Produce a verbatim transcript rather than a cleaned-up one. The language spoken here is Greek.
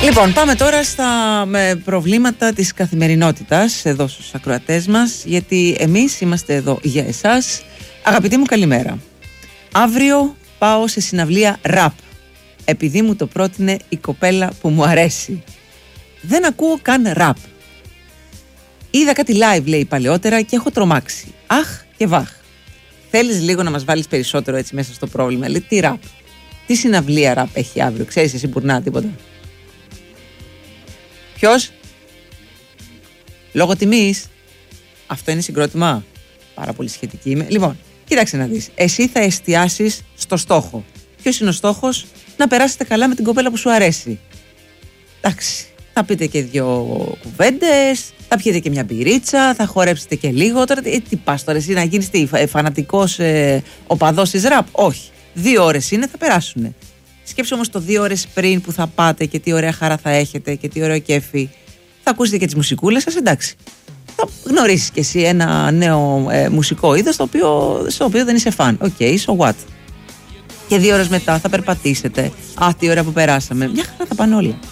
Λοιπόν, πάμε τώρα στα με προβλήματα της καθημερινότητας εδώ στους ακροατές μας, γιατί εμείς είμαστε εδώ για εσάς. Αγαπητοί μου, καλημέρα. Αύριο πάω σε συναυλία ραπ, επειδή μου το πρότεινε η κοπέλα που μου αρέσει. Δεν ακούω καν ραπ. Είδα κάτι live, λέει, παλαιότερα και έχω τρομάξει. Αχ και βάχ. Θέλεις λίγο να μας βάλεις περισσότερο έτσι μέσα στο πρόβλημα? Λέει, τι ραπ, τι συναυλία ραπ έχει αύριο? Ξέρεις εσύ μπουρνά τίποτα? Ποιος? Λόγω τιμής? Αυτό είναι συγκρότημα? Πάρα πολύ σχετική είμαι. Λοιπόν, κοίταξε να δεις. Εσύ θα εστιάσεις στο στόχο. Ποιος είναι ο στόχος? Να περάσετε καλά με την κοπέλα που σου αρέσει. Εντάξει, θα πείτε και δύο κουβέντες, θα πιείτε και μια μπυρίτσα, θα χορέψετε και λίγο. Τώρα τι, τι πας τώρα εσύ να γίνεις τι, φανατικός ε, οπαδός της ραπ? Όχι. Δύο ώρες είναι, θα περάσουνε. Σκέψου όμως το δύο ώρες πριν που θα πάτε και τι ωραία χαρά θα έχετε και τι ωραίο κέφι. Θα ακούσετε και τις μουσικούλες σας, εντάξει. Θα γνωρίσεις κι εσύ ένα νέο ε, μουσικό είδος στο οποίο, στο οποίο δεν είσαι φαν. Οκ, okay, so what. Και δύο ώρες μετά θα περπατήσετε. Α, τι ωραία που περάσαμε. Μια χαρά θα πάνε όλα.